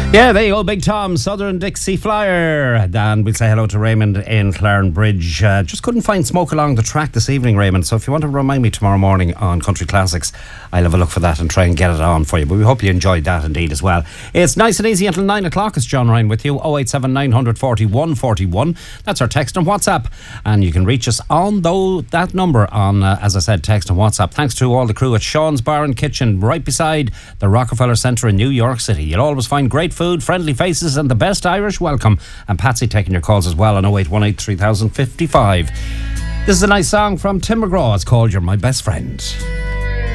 Yeah, there you go, Big Tom, Southern Dixie Flyer. And we'll say hello to Raymond in Clarenbridge. Just couldn't find Smoke Along the Track this evening, Raymond. So if you want to remind me tomorrow morning on Country Classics, I'll have a look for that and try and get it on for you. But we hope you enjoyed that indeed as well. It's nice and easy until 9 o'clock. It's John Ryan with you. 087 940 141. That's our text and WhatsApp. And you can reach us on that number on, as I said, text and WhatsApp. Thanks to all the crew at Sean's Bar and Kitchen, right beside the Rockefeller Centre in New York City. You'll always find great food, friendly faces and the best Irish welcome. And Patsy taking your calls as well on 0818 3055. This is a nice song from Tim McGraw. It's called You're My Best Friend.